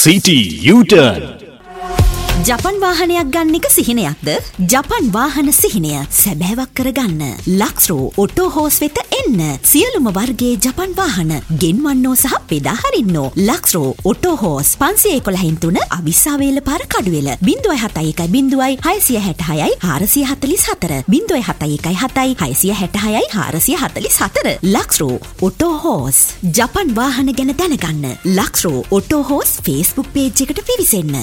City U-turn. ජපන් වාහනයක් ගන්න එක සිහිනයක්ද? ජපන් වාහන සිහිනය සැබෑවක් කරගන්න ලක්ස්රෝ ඔටෝ හෝස් වෙත එන්න. සියලුම වර්ගයේ ජපන් වාහන ගෙන්වන්නෝ සහ බෙදා හරින්නෝ. ලක්ස්රෝ ඔටෝ හෝස් 511 අවිස්සාවේල පාර කඩුවෙල 071 0යි 666යි 444 071 7යි 666යි 444. ලක්ස්රෝ ඔටෝ හෝස් ජපන් වාහන ගැන දැනගන්න. ලක්ස්රෝ ඔටෝ හෝස් Facebook page එකට පිවිසෙන්න.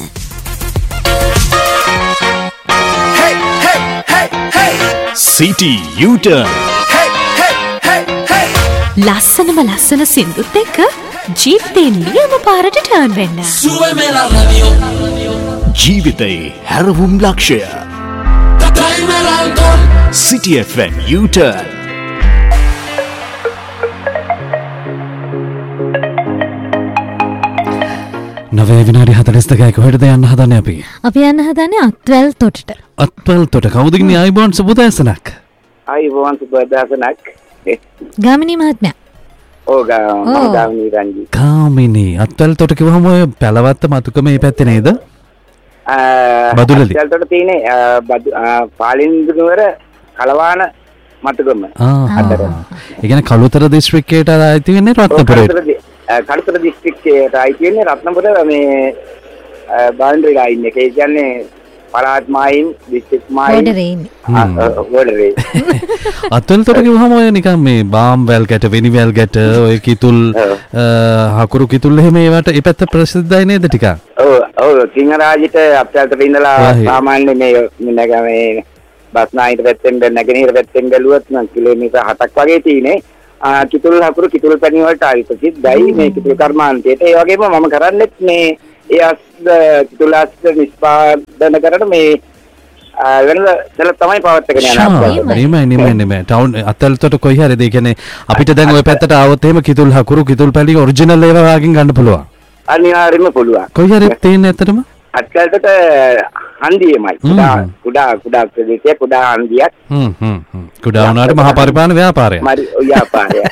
Hey, hey, hey, hey. City U-turn. Hey, hey, hey, hey. ලස්සනම ලස්සන සින්දුත් එක්ක ජීවිතේ නියම පාරට ටර්න් වෙන්න. ජීවිතේ හැරවුම් ලක්ෂය. City FM U-turn. නවය විනාඩි 42ක කොහෙටද යන්න හදන්නේ අපි? අපි යන්න හදන්නේ අත්වැල් තොටට. අත්වැල් තොට කවුද ඉන්නේ? ආයිබෝන් සුබදෑසනක්. ආයිබෝන් සුබදෑසනක්. ගාමිණී මහත්මයා. ඔව් ගාමිණී රංජි. ගාමිණී අත්වැල් තොට කිව්වම ඔය පැලවත්ත මතුකම මේ පැත්තේ නේද? බදුලලි. අත්වැල් තොට තියෙන්නේ පාලින්දු නුවර කලවාන මතුකම. අතර. ඒ කියන්නේ කළුතර දිස්ත්‍රික්කයට ආйти වෙන්නේ රත්නපුරේ. කළුතර දිස්ත්‍රික්කයට ආйти වෙන්නේ රත්නපුර මේ බවුන්ඩරි ලයින් එක. ඒ කියන්නේ පළාත් මායිම් දිස්ත්‍රික් මායිම් වෝඩරේ. අත්වැල් තොට කිව්වම ඔය නිකන් මේ බාම් වැල් ගැට වෙනි වැල් ගැට ඔය කිතුල් හකුරු කිතුල් එහෙම ඒවට ඒ පැත්ත ප්‍රසිද්ධයි නේද ටිකක්? ඔව් සිංහරාජිට අත්වැල් තොට ඉඳලා සාමාන්‍ය මේ බස්නාහිර පැත්තෙන් නැගෙනහිර පැත්තෙන් බැලුවොත් නම් කිලෝමීටර් 7ක් වගේ තියෙන්නේ. කිතුල් හකුරු කිතුල් පැණි වලට ප්‍රසිද්ධයි මේ කිතුල් කර්මාන්තයට. ඒ වගේම මම කරන්නේත් මේ ඒ අස්ද කිතුල් අස්ද නිෂ්පාදනය කරන මේ වෙනදල තමයි පවත්වාගෙන යන්නේ. නෙමෙයි ටවුන් අත්වැල් තොට කොයි හරිද? ඒ කියන්නේ අපිට දැන් ওই පැත්තට ආවොත් එහෙම කිතුල් හකුරු කිතුල් පැණි ඔරිජිනල් ඒවා වගේන් ගන්න පුළුවන්. අනිවාර්යයෙන්ම පුළුවන්. කොයි හරිද තියෙන්නේ ඇත්තටම? අත්වැල් තොට හන්දියමයි. කුඩා ප්‍රදේශයේ කුඩා හන්දියක්. කුඩා වුණාට මහා පරිපාලන ව්‍යාපාරයක්. ව්‍යාපාරයක්.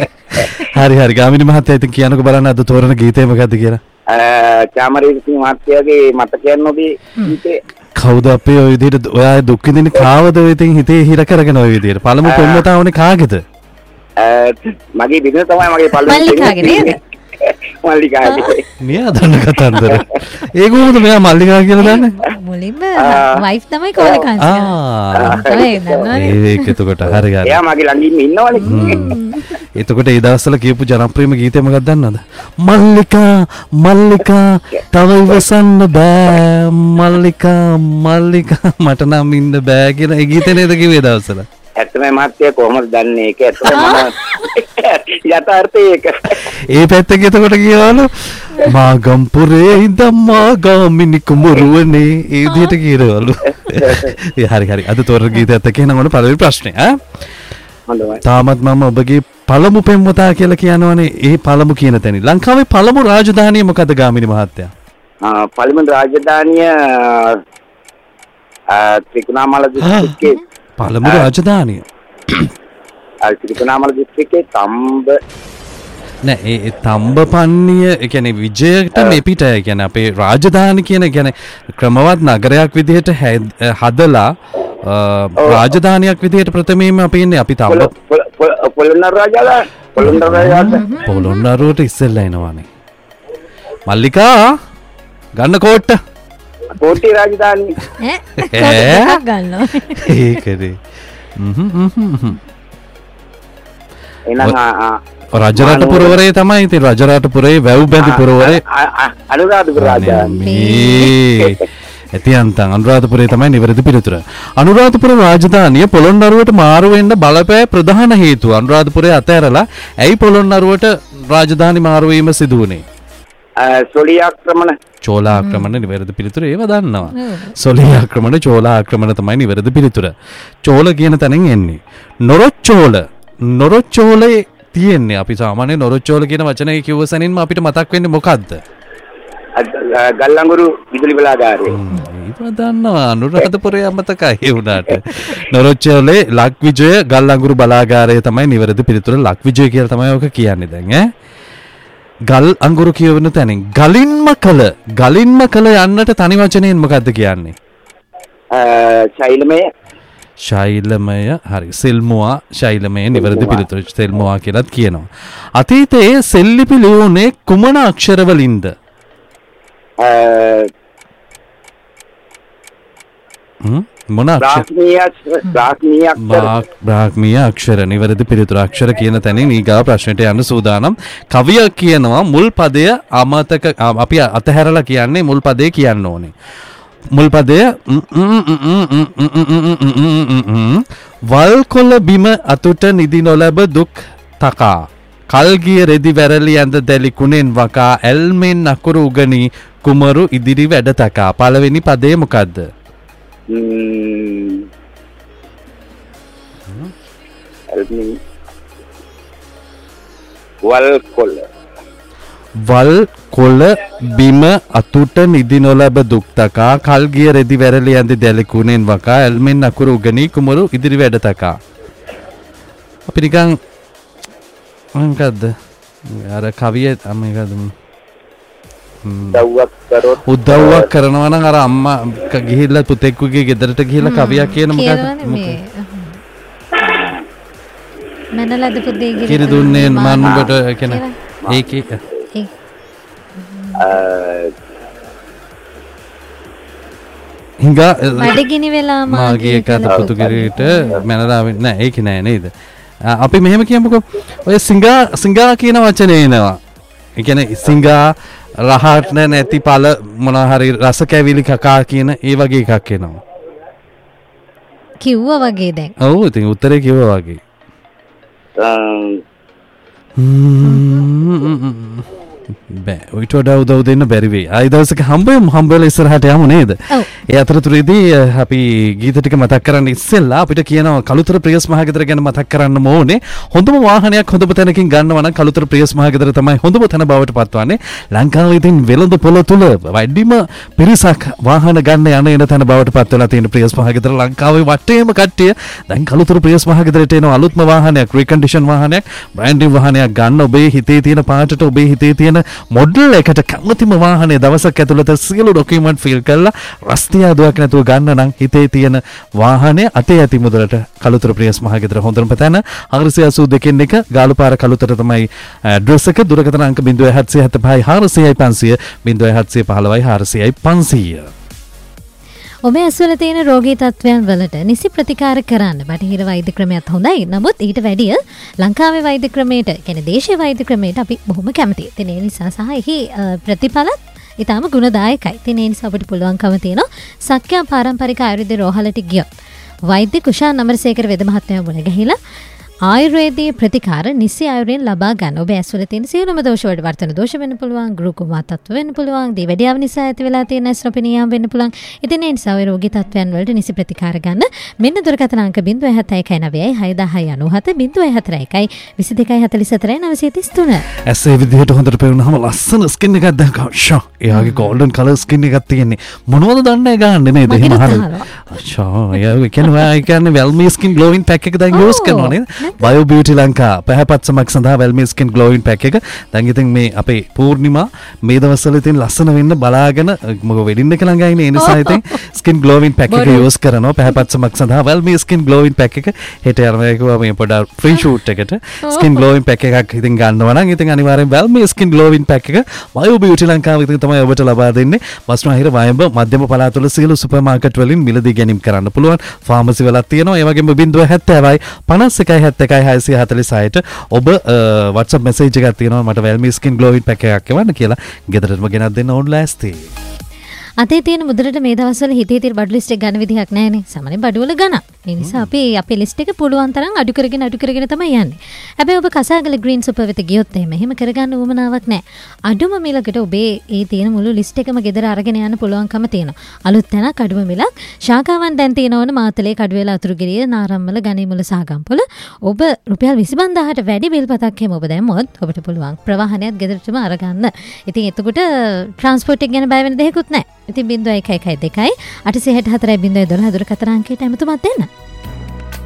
හරි ගාමිණී මහත්තයා ඉතින් කියනකො බලන්න අද තෝරන ගීතය මොකද්ද කියලා. චාමරීක සිංහ මහත්තයාගේ මතකයන් ඔබේ ගීතේ. කවුද අපේ ඔය විදිහට ඔයා දුක් විඳින්නේ කාවද ඔය ඉතින් හිතේ හිර කරගෙන ඔය විදිහට. පළමු පොම්මතා වුණේ කාගේද? මගේ බිරිඳ තමයි මගේ පළමු මල්ලිකාගේ නේද? මල්ලිකාගේ. මෙයා දන්න කතන්දර. ඒ කොහොමද මෙයා මල්ලිකා කියලා දන්නේ? මුලින්ම වයිෆ් තමයි කෝල් එක අන්තිමට. ඒක එතකොට හරි. එයා මගේ ළඟින් ඉන්නවනේ. එතකොට ඒ දවස්වල කියපු ජනප්‍රියම ගීතය මොකක්ද දන්නවද? මල්ලිකා තව ඉවසන්න බෑ මල්ලිකා මට නම් ඉන්න බෑ කියලා ඒ ගීතේ නේද කිව්වේ දවස්වල? ඇත්තම මහත්තයා කොහොමද දන්නේ ඒක? ඇත්තම යථාර්ථය ඒක. ඒ පැත්තක එතකොට කියවලු මාගම්පුරේ ඉඳන් මාගාමිනි කුඹුරුවනේ ඒ විදිහට කියනවලු. හරි අද තෝරන ගීතයත් එක්ක එනනම් ඔන්න පළවෙනි ප්‍රශ්නේ හොඳයි. තාමත් මම ඔබගේ පළමු පෙම්වතා කියලා කියනවනේ. ඒ පළමු කියන තැන ලංකාවේ පළමු රාජධානිය මොකද ගාමිණී මහත්තයා? පළමු රාජධානිය ත්‍රිකුණාමල දිස්ත්‍රික්කයේ පළමු රාජධානිය ත්‍රිකුණාමල දිස්ත්‍රික්කයේ තම්බ නෑ ඒ තම්බපන්නිය ඒ කියන්නේ විජයට මේ පිට ඒ කියන්නේ අපේ රාජධානි කියන කියන්නේ ක්‍රමවත් නගරයක් විදිහට හදලා රාජධානියක් විදිහට ප්‍රථමයෙන්ම අපි ඉන්නේ අපි පොළොන්නරුවට ඉස්සෙල්ලා එනවානේ. මල්ලිකා ගන්න කෝට්ටේ රාජධානිය ගන්නවා. ඒකනේ. එනං රජරටපුරවරේ තමයි. ඉතින් රජරටපුරේ වැව් බැඳි පුරවරේ අනුරාධපුර රාජධානිය. ඇතියන්තන් අනුරාධපුරේ තමයි නිවැරදි පිළිතුර. අනුරාධපුර රාජධානිය පොළොන්නරුවට මාරු වෙන්න බලපෑ ප්‍රධාන හේතුව අනුරාධපුරේ අතහැරලා ඇයි පොළොන්නරුවට රාජධානි මාරු වීම සිදු වුනේ? චෝලා ආක්‍රමණ නිවැරදි පිළිතුර. ඒව දන්නවා. සොලී ආක්‍රමණ චෝලා ආක්‍රමණ තමයි නිවැරදි පිළිතුර. චෝල කියන තැනින් එන්නේ. නොරොච්චෝලේ තියෙන්නේ අපි සාමාන්‍ය නොරොච්චෝල කියන වචනේ කිව්ව සැනින්ම අපිට මතක් වෙන්නේ මොකද්ද? ගල්ලංගුරු විදුලි බලාගාරය. ඒක දන්නවා. අනුරාධපුරේ අමතකයි ඒ උනාට. නොරොච්චෝලේ ලක්විජය ගල්ලංගුරු බලාගාරය තමයි නිවැරදි පිළිතුර. ලක්විජය කියලා තමයි ඔක කියන්නේ දැන් ගල් අඟුරු කියවන තැනින් ගලින්ම කළ යන්නට තනි වචනයෙන් මොකද්ද කියන්නේ? ශෛලමය හරි. සෙල්මුවා ශෛලමය නිවැරදි පිළිතුර. සෙල්මුවා කියලාත් කියනවා. අතීතයේ සෙල්ලිපි ලියුනේ කුමන අක්ෂර වලින්ද? මොන බ්‍රාහ්මීය අක්ෂර නිවැරදි පිළිතුර. අක්ෂර කියන තැනින් ඊගා ප්‍රශ්නෙට යන්න සූදානම්. කවිය කියනවා මුල් පදය අමතක අපි අතහැරලා කියන්නේ මුල් පදේ කියන්න ඕනේ. මුල් පදය වල් කොළ බිම අතුට නිදි නොලැබ දුක් තකා කල්ගිය රෙදි වැරලි ඇඳ දැලි කුණෙන් වකා ඇල්මෙන් අකුරු උගනී කුමරු ඉදිරි වැඩ තකා. පළවෙනි පදේ මොකද්ද? වල් කොළ බිම අතුට නිදි නොලැබ දුක් තකා කල්ගිය රෙදි වැරලි ඇඳ දැලි කුණෙන් වකා ඇල්මෙන් අකුරු උගනී කුමරු ඉදිරි වැඩ තකා. අපි නිකන් මොකද්ද අර කවිය මේකද උදව්වක් කරනවා නම් අර අම්මා ගිහිල්ලා පුතෙක්ගේ ගෙදරට ගිහිල්ලා කවියක් කියන මොකද මනලද පුතේ කිරි දුන්නේ මන්නුබට කියන ඒකේ හිඟා වැඩගිනි වෙලා මාගේ කත පුතුගෙරට මැනලා නෑ ඒක නෑ නේද? අපි මෙහෙම කියමුකෝ ඔය සිංගා කියන වචනේ එනවා. ඒ කියන්නේ සිංගා රහට නැති පළ මොනවා හරි රස කැවිලි කකා කියන ඒ වගේ එකක් එනවා. කිව්වා වගේ දැන්. ඔව් ඉතින් උත්තරේ කිව්වා වගේ. බෑ ඔයිට වඩා උදව් දෙන්න බැරි වෙයි. ආයි දවසක හම්බෙලා ඉස්සරහට යමු නේද? ඒ අතරතුරේදී අපි ගීත ටික මතක් කරන්න ඉස්සෙල්ලා අපිට කියනවා කලුතර ප්‍රියස් මහගෙදර ගැන මතක් කරන්න ඕනේ. හොඳම වාහනයක් හොඳම තැනකින් ගන්නවා නම් කලුතර ප්‍රියස් මහගෙදර තමයි හොඳම තැන බවට පත්වන්නේ. ලංකාවේ ඉතින් වෙළඳ පොළ තුල වැඩිම පිරිසක් වාහන ගන්න යන එන තැන බවට පත් වෙලා තියෙන ප්‍රියස් මහගෙදර ලංකාවේ වටේම කට්ටිය දැන් කලුතර ප්‍රියස් මහගෙදරට එන අලුත්ම වාහනයක් රීකන්ඩිෂන් වාහනයක් බ්‍රෑන්ඩ් නිව් වාහනයක් ගන්න ඔබේ හිතේ තියෙන පාටට ඔබේ හිතේ තියෙන මොඩල් එකට කැමතිම වාහනේ දවසක් ඇතුළත සියලු ඩොකියුමන්ට් ෆිල් කරලා රස්තිය අදුවක් නැතුව ගන්න නම් හිතේ තියෙන වාහනේ අතේ ඇති මුදලට කලුතර ප්‍රියස් මහගෙදර හොඳම තැන 482 ගාලුපාර කලුතර තමයි ඇඩ්‍රස් එක. දුරකථන අංක 0775 400 500 0715 400 500. ඔබේ ඇස්වල තියෙන රෝගී තත්ත්වයන් වලට නිසි ප්‍රතිකාර කරන්න බටහිර වෛද්‍ය ක්‍රමයක් හොඳයි. නමුත් ඊට වැඩිය ලංකාවේ වෛද්‍ය ක්‍රමයට, කියන්නේ දේශීය වෛද්‍ය ක්‍රමයට අපි බොහොම කැමතියි. ඉතින් ඒ නිසා සහ එහි ප්‍රතිඵලත් ඊටම ගුණදායකයි. ඉතින් ඒ නිසා අපිට පුළුවන්කම තියෙනවා සක්‍යා පාරම්පරික ආයුර්වේද රෝහලට ගියොත් වෛද්‍ය කුෂාන් අමරසේකර වෙද මහත්මයා මුණ ගැහිලා ආයුර්වේදීය ප්‍රතිකාර නිසි ආයුර්වෙන් ලබා ගන්න. ඔබ ඇස්වල තියෙන සියලුම දෝෂ වලට වර්තන දෝෂ වෙන්න පුළුවන්, ගෘහකුමා තත්ත්ව වෙන්න පුළුවන්, දිවැඩියාව නිසා ඇති වෙලා තියෙන ඇස් නොපෙනියාම වෙන්න පුළුවන්. ඉතින් ඒ නිසා ඔය රෝගී තත්ත්වයන් වලට නිසි ප්‍රතිකාර ගන්න මෙන්න දුරකථන අංක 071 6097 22 ඇස් ඒ විදිහට හොඳට පෙරුණාම ලස්සන ස්කින් එකක් දැක්කා. ෂා එයාගේ ගෝල්ඩන් කලර් ස්කින් එකක් තියෙන්නේ. මොනවද දන්නේ ගන්න නේද? එහෙම අහලා. ෂා එයා කියන්නේ වෙල්මී ස්කින් ග්ලෝවින් පැක් එක දැන් යූස් කරනවා නේද? බයෝ බියුටි ලංකා පැහැපත් සමක් සඳහා වෙල්මී ස්කින් ග්ලෝවින් පැක් එක. දැන් ඉතින් මේ අපේ පූර්ණිමා මේ දවස්වල ඉතින් ලස්සන වෙන්න බලාගෙන මොකද වෙඩින් එක ළඟයි නේ. ඒ නිසා ඉතින් ස්කින් ග්ලෝවින් පැක් එක යූස් කරනවා. පැහැපත් සමක් සඳහා වෙල්මී ස්කින් ග්ලෝවින් පැක් එක හෙට යනවා කිව්වා මේ පොඩ ෆ්‍රී ෂූට් එකට ස්කින් ග්ලෝවින් පැක් එකක් ඉතින් ගන්නවා නම් ඉතින් අනිවාර්යෙන් වෙල්මී ස්කින් ග්ලෝවින් පැක් එක බයෝ බියුටි ලංකාව ඉතින් තමයි ඔබට ලබා දෙන්නේ. බස්නාහිර වයඹ මධ්‍යම පළාත වල සියලු සුපර් මාකට් වලින් මිලදී ගැනීම කරන්න පුළුවන්. ෆාමසි වලත් තියෙනවා. ඒ වගේම 070යි 51 646 ඔබ WhatsApp message එකක් තියෙනවා මට වෙල්මී ස්කින් ග්ලෝවින් පැක් එකක් එවන්න කියලා. ගෙදරටම ගෙනත් දෙන්න ඕන ලෑස්ති. අතේ තියෙන මුදලට මේ දවස්වල හිතේ තියෙන බඩු ලිස්ට් එක ගන්න විදිහක් නැහැනේ. සාමාන්‍යයෙන් බඩු වල ගන්න. ඒ නිසා අපි අපේ ලිස්ට් එක පුළුවන් තරම් අඩු කරගෙන තමයි යන්නේ. හැබැයි ඔබ කසාගල ග්‍රීන් සුපර් වෙත ගියොත් එහෙම කරගන්න උවමනාවක් නැහැ. අඩුම මිලකට ඔබේ ඒ තියෙන මුළු ලිස්ට් එකම ගෙදර අරගෙන යන්න පුළුවන්කම තියෙනවා. අලුත් තැනක් අඩුම මිලක්. ශාඛාවන් දැන් තියෙනවනේ මාතලේ, කඩුවෙල, අතුරුගිරිය, නාරම්මල, ගණේමුල සහ ගම්පොළ. ඔබ රුපියල් 25000ට වැඩි බිල් පතක් එහෙම ඔබ දැම්මොත් ඔබට පුළුවන් ප්‍රවාහනයක් ගෙදරටම අරගන්න. ඉතින් එතකොට ට්‍රාන්ස්පෝර්ට් එක ගැන බය වෙන්න දෙයක්වත් නැහැ. ඉතින් 0112 864 012 දුරකථන අංකයට ඇමතුමක් දෙන්න.